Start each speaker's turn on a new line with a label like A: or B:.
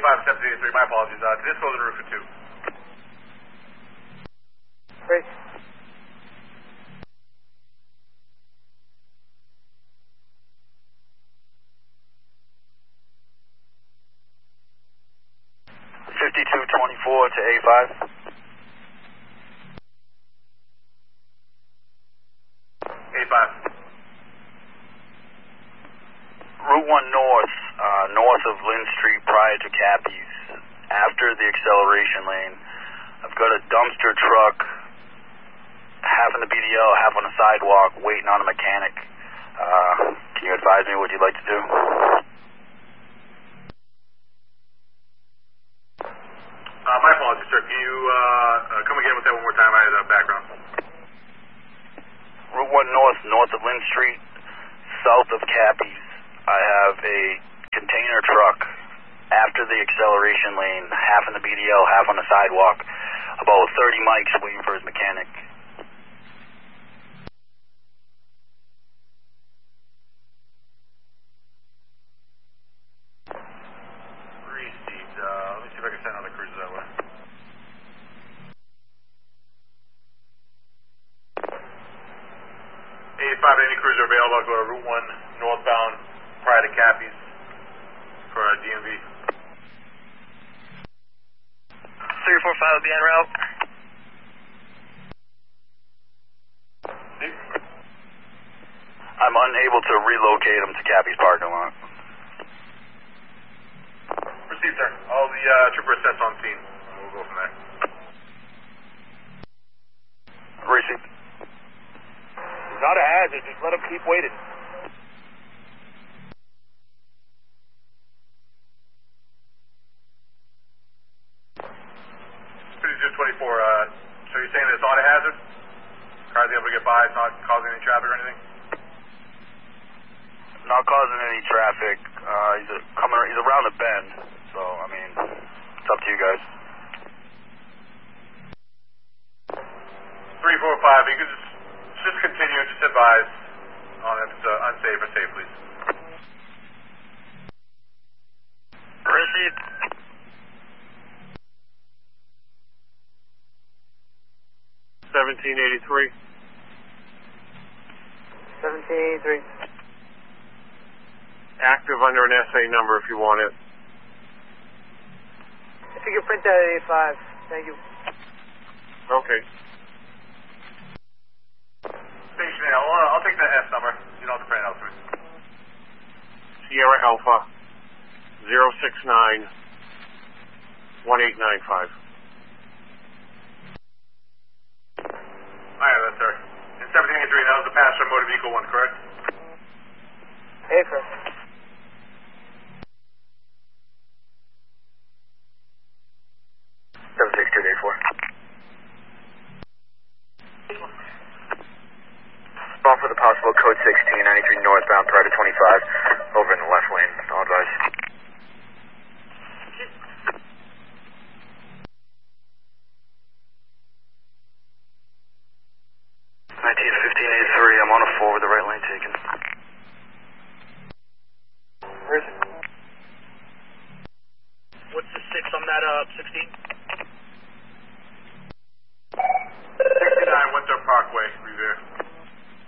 A: A5783, my apologies. Just close the roof for 2.
B: Great.
C: .2224 to A5.
A: A5.
C: Route 1 north, north of Lynn Street prior to Cappy's. After the acceleration lane, I've got a dumpster truck, half in the BDL, half on the sidewalk, waiting on a mechanic. Can you advise me what you'd like to do?
A: My apologies, sir. Can you come again with that one more time? I had a background.
C: Route 1 north, north of Lynn Street, south of Cappy's. I have a container truck after the acceleration lane, half in the BDL, half on the sidewalk, about 30 mics waiting for his mechanic.
A: Received. Let me see if I can send another cruiser that way. A5, any cruiser available, go to Route 1 northbound prior to Cappy's for DMV.
C: 345 will be en route. I'm unable to relocate him to Cappy's parking lot.
A: Received, sir. All the trooper sets on scene. We'll go from there.
C: Received.
B: It's not a hazard. Just let him keep waiting.
A: Just 24, so you're saying it's not a hazard? Car's able to get by, it's not causing any traffic or anything?
C: Not causing any traffic. He's around the bend, so I mean, it's up to you guys.
A: 345, you can just continue, just advise on if it's unsafe or safe, please.
C: Received.
B: $1783. Active under an SA number if you want it.
D: If you can print that at A5, thank you.
B: Okay.
A: Station A, I'll take the S number. You don't have to print it out to me.
B: Sierra Alpha 069 1895.
A: I have that, sir. In 1783, that was the passenger motor vehicle 1, correct?
D: Affirm.
C: Call for the possible code 16, 93 northbound prior to 25.